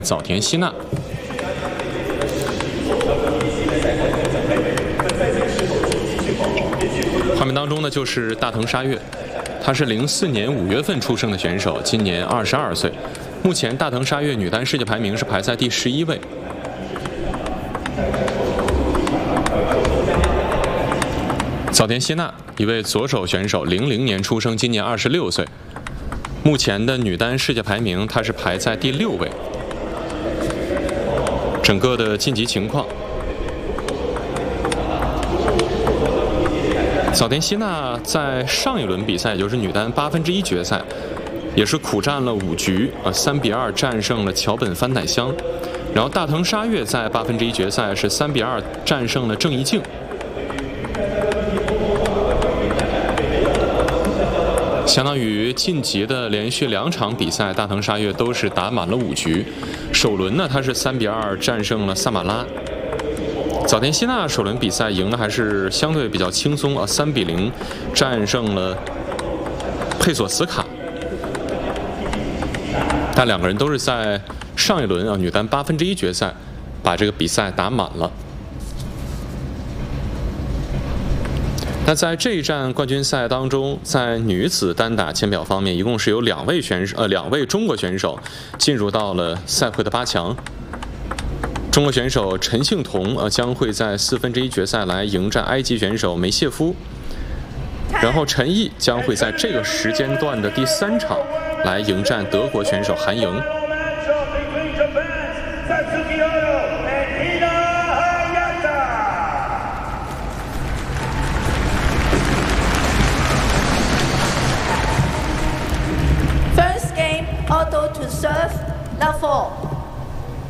早田希娜。画面当中呢，就是大藤沙月，她是04年5月份出生的选手，今年22岁。目前大藤沙月女单世界排名是排在第11位。早田希娜，一位左手选手，00年出生，今年26岁。目前的女单世界排名，她是排在第6位。整个的晋级情况，早田希娜在上一轮比赛，也就是女单1/8决赛，也是苦战了5局，3比2战胜了桥本帆乃香。然后大藤沙月在1/8决赛是3比2战胜了郑怡静。相当于晋级的连续2场比赛，大藤沙月都是打满了5局。首轮呢，他是3比2战胜了萨马拉。早田希娜首轮比赛赢的还是相对比较轻松，3比0战胜了佩索斯卡。但两个人都是在上一轮女单1/8决赛把这个比赛打满了。那在这一站冠军赛当中，在女子单打签表方面，一共是有2位中国选手进入到了赛会的8强。中国选手陈幸同将会在1/4决赛来迎战埃及选手梅谢夫，然后陈毅将会在这个时间段的第3场来迎战德国选手韩莹。 First game, auto to serve, love 4.